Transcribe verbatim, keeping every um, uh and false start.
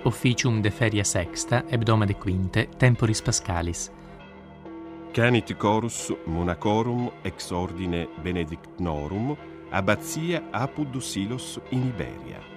officium de feria sexta, hebdomade quinte, temporis pascalis. Canit chorus monacorum ex ordine benedictnorum, abbazia Apud Silos in Iberia.